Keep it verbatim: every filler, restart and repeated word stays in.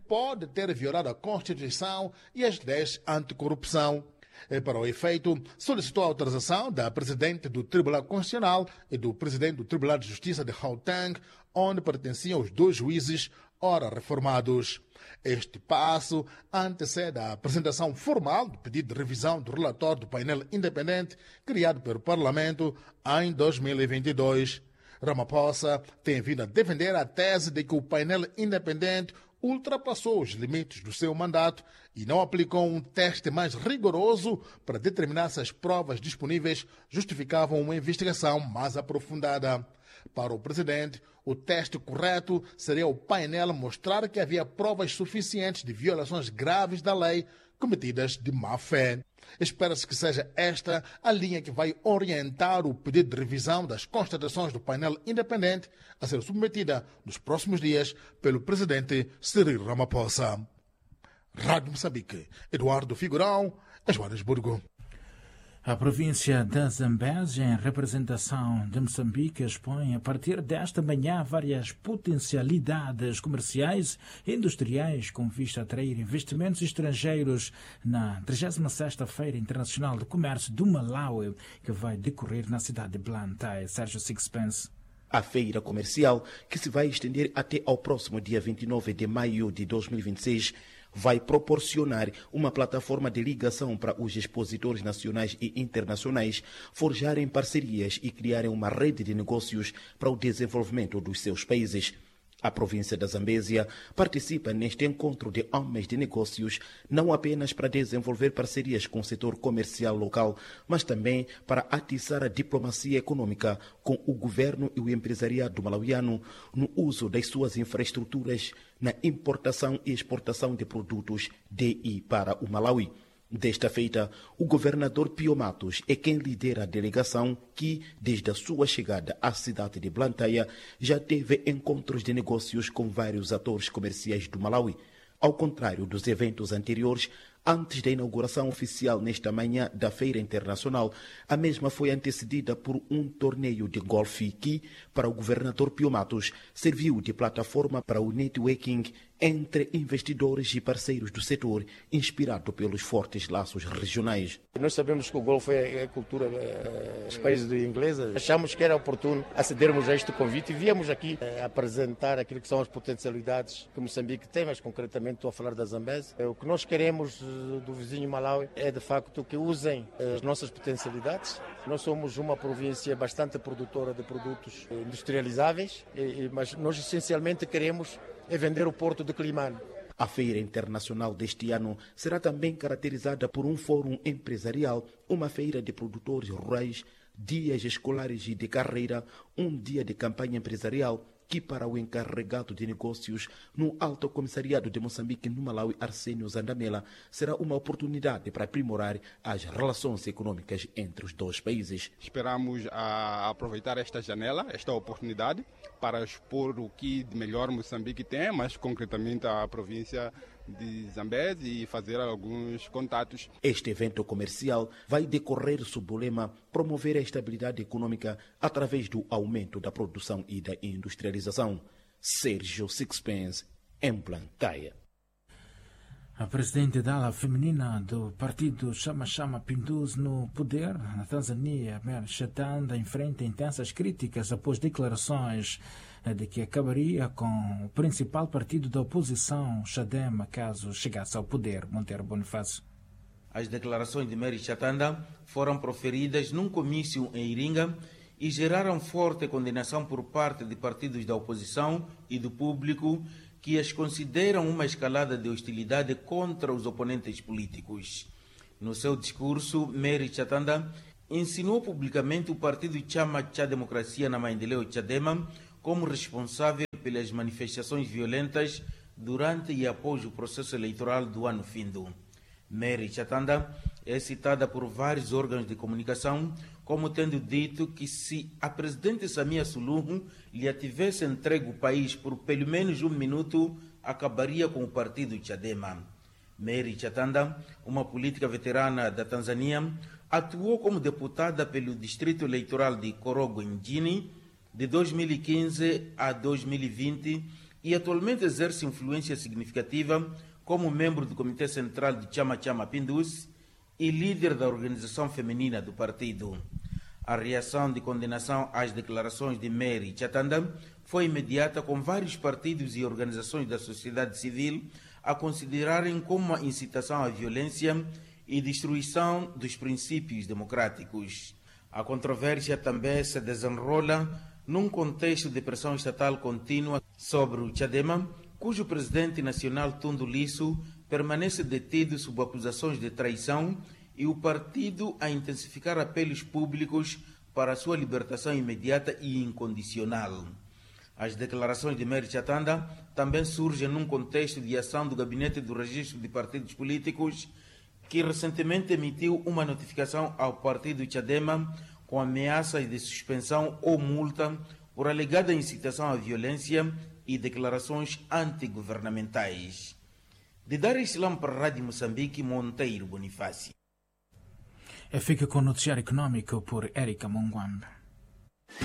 pode ter violado a Constituição e as leis anticorrupção. Para o efeito, solicitou a autorização da Presidente do Tribunal Constitucional e do Presidente do Tribunal de Justiça de Gauteng, onde pertenciam os dois juízes ora reformados. Este passo antecede a apresentação formal do pedido de revisão do relatório do painel independente criado pelo Parlamento em dois mil e vinte e dois. Ramaphosa tem vindo a defender a tese de que o painel independente ultrapassou os limites do seu mandato e não aplicou um teste mais rigoroso para determinar se as provas disponíveis justificavam uma investigação mais aprofundada. Para o presidente, o teste correto seria o painel mostrar que havia provas suficientes de violações graves da lei cometidas de má-fé. Espera-se que seja esta a linha que vai orientar o pedido de revisão das constatações do painel independente a ser submetida nos próximos dias pelo presidente Cyril Ramaphosa. Rádio Moçambique, Eduardo Figurão, Joanesburgo. A província da Zambésia, em representação de Moçambique, expõe a partir desta manhã várias potencialidades comerciais e industriais com vista a atrair investimentos estrangeiros na trigésima sexta Feira Internacional de Comércio do Malawi, que vai decorrer na cidade de Blantyre. Sérgio Sixpence. A feira comercial, que se vai estender até ao próximo dia vinte e nove de maio de dois mil e vinte e seis, vai proporcionar uma plataforma de ligação para os expositores nacionais e internacionais forjarem parcerias e criarem uma rede de negócios para o desenvolvimento dos seus países. A província da Zambésia participa neste encontro de homens de negócios não apenas para desenvolver parcerias com o setor comercial local, mas também para atiçar a diplomacia econômica com o governo e o empresariado malauiano no uso das suas infraestruturas na importação e exportação de produtos de e para o Malawi. Desta feita, o governador Pio Matos é quem lidera a delegação que, desde a sua chegada à cidade de Blantyre, já teve encontros de negócios com vários atores comerciais do Malawi. Ao contrário dos eventos anteriores, antes da inauguração oficial nesta manhã da Feira Internacional, a mesma foi antecedida por um torneio de golfe que, para o governador Pio Matos, serviu de plataforma para o networking entre investidores e parceiros do setor, inspirado pelos fortes laços regionais. Nós sabemos que o golfe é a cultura dos países ingleses. Achamos que era oportuno acedermos a este convite e viemos aqui apresentar aquilo que são as potencialidades que Moçambique tem, mas concretamente estou a falar da Zambésia. O que nós queremos do vizinho Malawi é de facto que usem as nossas potencialidades. Nós somos uma província bastante produtora de produtos industrializáveis, mas nós essencialmente queremos é vender o porto de Climane. A Feira Internacional deste ano será também caracterizada por um fórum empresarial, uma feira de produtores rurais, dias escolares e de carreira, um dia de campanha empresarial, que para o encarregado de negócios no Alto Comissariado de Moçambique no Malawi, Arsénio Zandamela, será uma oportunidade para aprimorar as relações econômicas entre os dois países. Esperamos a aproveitar esta janela, esta oportunidade, para expor o que de melhor Moçambique tem, mas concretamente a província de Zambésia, e fazer alguns contatos. Este evento comercial vai decorrer sob o lema promover a estabilidade econômica através do aumento da produção e da industrialização. Sérgio Sixpence, em Blantyre. A presidente da ala feminina do partido Chama Chama Pindus no poder na Tanzânia, Mary Chatanda, enfrenta intensas críticas após declarações de que acabaria com o principal partido da oposição, Chadema, caso chegasse ao poder. Monteiro Bonifácio. As declarações de Mary Chatanda foram proferidas num comício em Iringa e geraram forte condenação por parte de partidos da oposição e do público que as consideram uma escalada de hostilidade contra os oponentes políticos. No seu discurso, Mary Chatanda insinuou publicamente o partido Chama Cha Democracia na Maendeleo Chadema como responsável pelas manifestações violentas durante e após o processo eleitoral do ano findo. Mary Chatanda é citada por vários órgãos de comunicação como tendo dito que se a presidente Samia Suluhu lhe tivesse entregue o país por pelo menos um minuto, acabaria com o partido Chadema. Mary Chatanda, uma política veterana da Tanzânia, atuou como deputada pelo distrito eleitoral de Korogwe Mjini de dois mil e quinze a dois mil e vinte e atualmente exerce influência significativa como membro do Comitê Central de Chama Chama Pindus e líder da organização feminina do partido. A reação de condenação às declarações de Mary Chatanda foi imediata, com vários partidos e organizações da sociedade civil a considerarem como uma incitação à violência e destruição dos princípios democráticos. A controvérsia também se desenrola num contexto de pressão estatal contínua sobre o Chadema, cujo presidente nacional Tundu Lissu permanece detido sob acusações de traição, e o partido a intensificar apelos públicos para a sua libertação imediata e incondicional. As declarações de Mary Chatanda também surgem num contexto de ação do Gabinete do Registro de Partidos Políticos, que recentemente emitiu uma notificação ao partido Chadema com ameaças de suspensão ou multa por alegada incitação à violência e declarações antigovernamentais. De Dar es Salaam para a Rádio Moçambique, Monteiro Bonifácio. Fica com o noticiário econômico por Érica Monguambe.